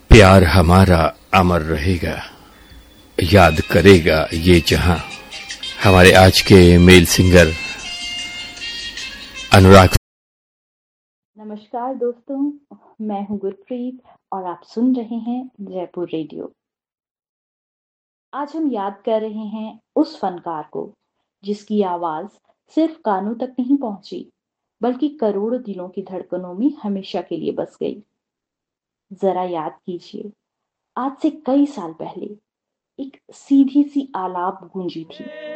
प्यार हमारा अमर रहेगा, याद करेगा ये जहां। हमारे आज के मेल सिंगर अनुराग। नमस्कार दोस्तों, मैं हूं गुरप्रीत और आप सुन रहे हैं जयपुर रेडियो। आज हम याद कर रहे हैं उस फनकार को जिसकी आवाज सिर्फ कानों तक नहीं पहुंची, बल्कि करोड़ों दिलों की धड़कनों में हमेशा के लिए बस गई। जरा याद कीजिए, आज से कई साल पहले एक सीधी सी आलाप गूंजी थी।